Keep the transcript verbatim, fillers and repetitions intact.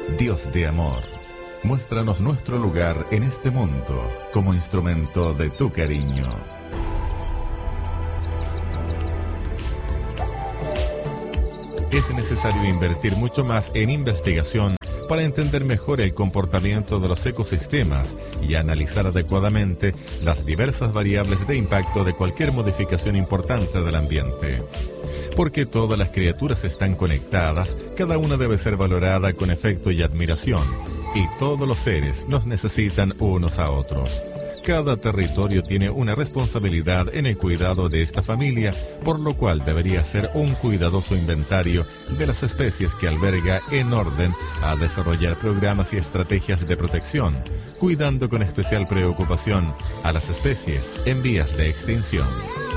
Dios de amor, muéstranos nuestro lugar en este mundo como instrumento de tu cariño. Es necesario invertir mucho más en investigación para entender mejor el comportamiento de los ecosistemas y analizar adecuadamente las diversas variables de impacto de cualquier modificación importante del ambiente. Porque todas las criaturas están conectadas, cada una debe ser valorada con afecto y admiración, y todos los seres nos necesitan unos a otros. Cada territorio tiene una responsabilidad en el cuidado de esta familia, por lo cual debería hacer un cuidadoso inventario de las especies que alberga en orden a desarrollar programas y estrategias de protección, cuidando con especial preocupación a las especies en vías de extinción.